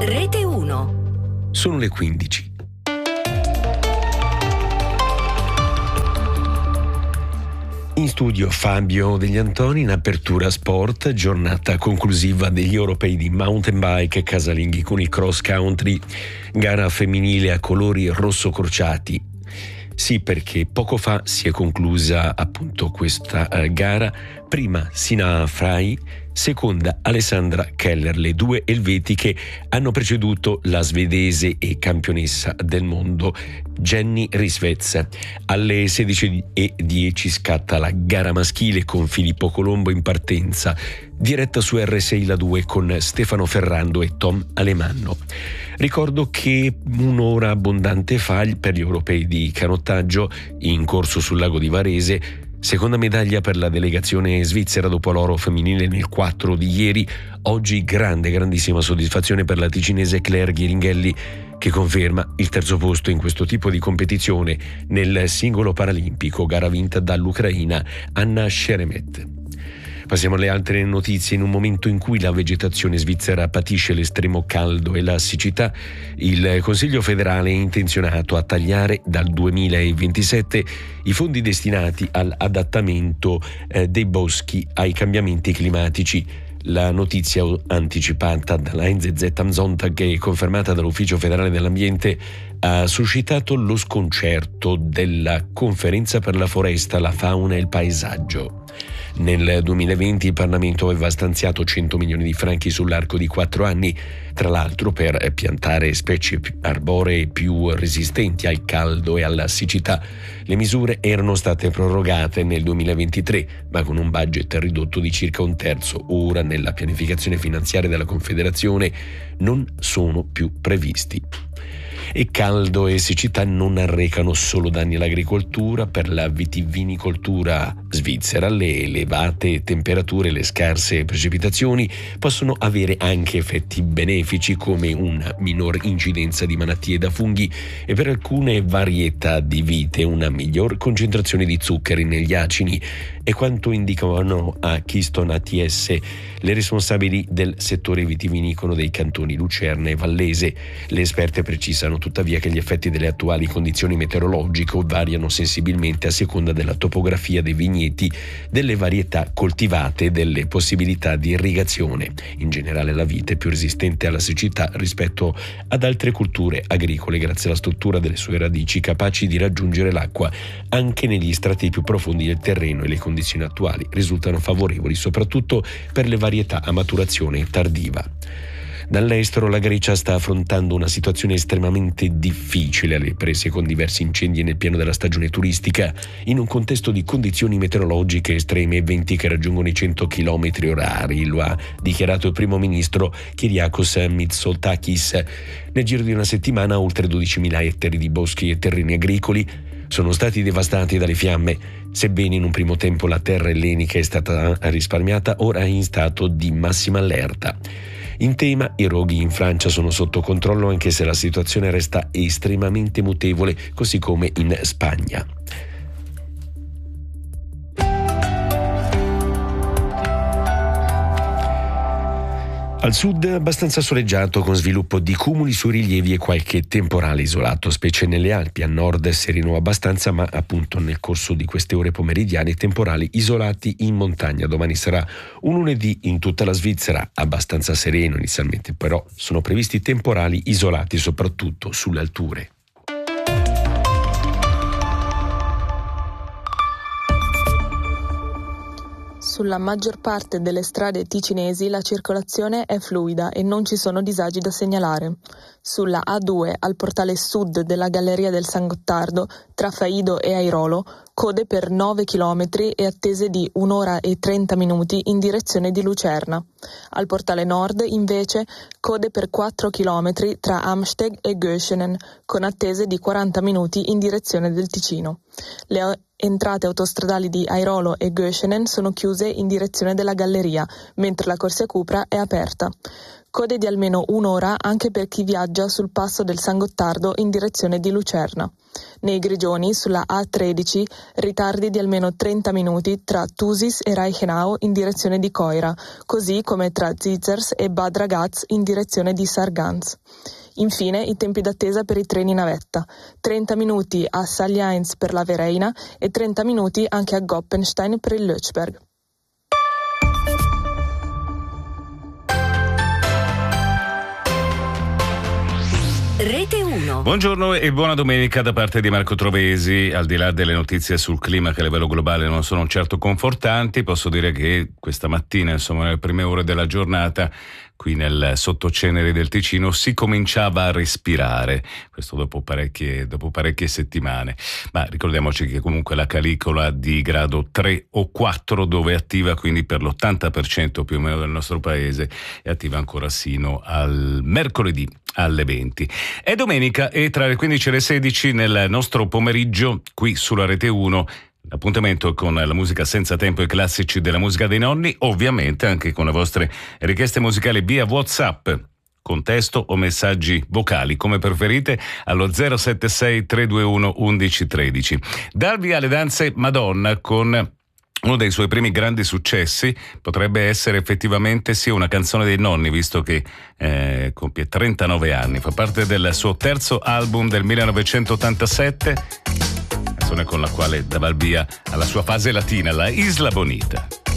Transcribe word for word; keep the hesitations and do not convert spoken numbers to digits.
Rete uno. Sono le quindici. In studio Fabio Degli Antoni in apertura sport, giornata conclusiva degli europei di mountain bike casalinghi con il cross country, gara femminile a colori rosso crociati. Sì, perché poco fa si è conclusa appunto questa uh, gara, prima Sina Frey, seconda Alessandra Keller, le due elvetiche hanno preceduto la svedese e campionessa del mondo Jenny Rissveds. Alle sedici e dieci scatta la gara maschile con Filippo Colombo in partenza, diretta su R sei la due con Stefano Ferrando e Tom Alemanno. Ricordo che un'ora abbondante fa per gli europei di canottaggio in corso sul lago di Varese, seconda medaglia per la delegazione svizzera dopo l'oro femminile nel quattro di ieri. Oggi grande, grandissima soddisfazione per la ticinese Claire Ghiringhelli, che conferma il terzo posto in questo tipo di competizione nel singolo paralimpico, gara vinta dall'ucraina Anna Sheremet. Passiamo alle altre notizie. In un momento in cui la vegetazione svizzera patisce l'estremo caldo e la siccità, il Consiglio federale è intenzionato a tagliare dal duemilaventisette i fondi destinati all'adattamento eh, dei boschi ai cambiamenti climatici. La notizia anticipata dalla N Z Z am Sonntag e confermata dall'Ufficio federale dell'ambiente ha suscitato lo sconcerto della Conferenza per la foresta, la fauna e il paesaggio. Nel duemilaventi il Parlamento aveva stanziato cento milioni di franchi sull'arco di quattro anni, tra l'altro per piantare specie arboree più resistenti al caldo e alla siccità. Le misure erano state prorogate nel duemilaventitré, ma con un budget ridotto di circa un terzo. Ora, nella pianificazione finanziaria della Confederazione, non sono più previsti. E caldo e siccità non arrecano solo danni all'agricoltura. Per la vitivinicoltura svizzera le elevate temperature e le scarse precipitazioni possono avere anche effetti benefici, come una minor incidenza di malattie da funghi e per alcune varietà di vite una miglior concentrazione di zuccheri negli acini, e quanto indicano a Keystone A T S le responsabili del settore vitivinicolo dei cantoni Lucerna e Vallese. Le esperte precisano tuttavia che gli effetti delle attuali condizioni meteorologiche variano sensibilmente a seconda della topografia dei vigneti, delle varietà coltivate e delle possibilità di irrigazione. In generale la vite è più resistente alla siccità rispetto ad altre culture agricole grazie alla struttura delle sue radici capaci di raggiungere l'acqua anche negli strati più profondi del terreno, e le condizioni attuali risultano favorevoli soprattutto per le varietà a maturazione tardiva. Dall'estero la Grecia sta affrontando una situazione estremamente difficile alle prese con diversi incendi nel pieno della stagione turistica, in un contesto di condizioni meteorologiche estreme e venti che raggiungono i cento chilometri orari. Lo ha dichiarato il primo ministro Kyriakos Mitsotakis. Nel giro di una settimana oltre dodicimila ettari di boschi e terreni agricoli sono stati devastati dalle fiamme. Sebbene in un primo tempo la terra ellenica è stata risparmiata, ora è in stato di massima allerta. In tema, i roghi in Francia sono sotto controllo, anche se la situazione resta estremamente mutevole, così come in Spagna. Al sud abbastanza soleggiato, con sviluppo di cumuli sui rilievi e qualche temporale isolato, specie nelle Alpi. A nord sereno abbastanza, ma appunto nel corso di queste ore pomeridiane temporali isolati in montagna. Domani sarà un lunedì in tutta la Svizzera abbastanza sereno inizialmente, però sono previsti temporali isolati soprattutto sulle alture. Sulla maggior parte delle strade ticinesi la circolazione è fluida e non ci sono disagi da segnalare. Sulla A due al portale sud della Galleria del San Gottardo, tra Faido e Airolo, code per nove chilometri e attese di un'ora e trenta minuti in direzione di Lucerna. Al portale nord, invece, code per quattro chilometri tra Amsteg e Göschenen, con attese di quaranta minuti in direzione del Ticino. Le entrate autostradali di Airolo e Göschenen sono chiuse in direzione della Galleria, mentre la Corsia Cupra è aperta. code di almeno un'ora anche per chi viaggia sul passo del San Gottardo in direzione di Lucerna. Nei Grigioni, sulla A tredici, ritardi di almeno trenta minuti tra Thusis e Reichenau in direzione di Coira, così come tra Zizers e Bad Ragaz in direzione di Sargans. Infine, i tempi d'attesa per i treni navetta: trenta minuti a Saliains per la Vereina e trenta minuti anche a Goppenstein per il Lötschberg. Rete uno. Buongiorno e buona domenica da parte di Marco Trovesi. Al di là delle notizie sul clima che a livello globale non sono certo confortanti, posso dire che questa mattina, insomma, nelle prime ore della giornata, qui nel sottoceneri del Ticino si cominciava a respirare, questo dopo parecchie, dopo parecchie settimane, ma ricordiamoci che comunque la calicola di grado tre o quattro, dove è attiva quindi per l'ottanta per cento più o meno del nostro paese, è attiva ancora sino al mercoledì alle venti. È domenica e tra le quindici e le sedici nel nostro pomeriggio qui sulla Rete uno l'appuntamento con la musica senza tempo e classici della musica dei nonni, ovviamente anche con le vostre richieste musicali via WhatsApp, con testo o messaggi vocali, come preferite, allo zero sette sei tre due uno undici tredici. Dal via alle danze Madonna con uno dei suoi primi grandi successi, potrebbe essere effettivamente sì una canzone dei nonni, visto che eh, compie trentanove anni, fa parte del suo terzo album del millenovecentottantasette, canzone con la quale dava il via alla sua fase latina, la Isla Bonita.